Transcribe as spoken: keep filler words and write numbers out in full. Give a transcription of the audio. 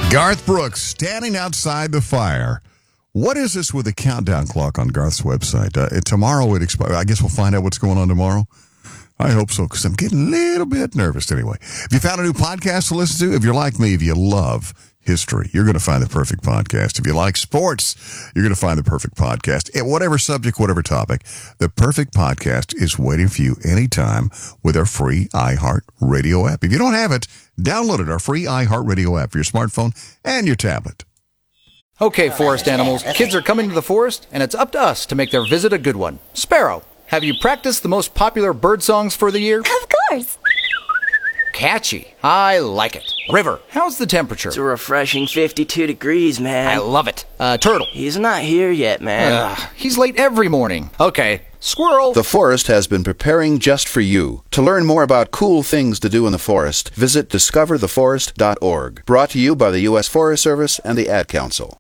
Garth Brooks standing outside the fire. What is this with the countdown clock on Garth's website? Uh, tomorrow it expires. I guess we'll find out what's going on tomorrow. I hope so, because I'm getting a little bit nervous anyway. If you found a new podcast to listen to, if you're like me, if you love history, you're going to find the perfect podcast. If you like sports, you're going to find the perfect podcast. At whatever subject, whatever topic, the perfect podcast is waiting for you anytime with our free iHeart Radio app. If you don't have it, download it, our free iHeart Radio app for your smartphone and your tablet. Okay, forest animals, kids are coming to the forest, and it's up to us to make their visit a good one. Sparrow, have you practiced the most popular bird songs for the year? Of course. Catchy. I like it. River, how's the temperature? It's a refreshing fifty-two degrees, man. I love it. Uh, Turtle. He's not here yet, man. Ugh, he's late every morning. Okay. Squirrel. The forest has been preparing just for you. To learn more about cool things to do in the forest, visit discover the forest dot org. Brought to you by the U S Forest Service and the Ad Council.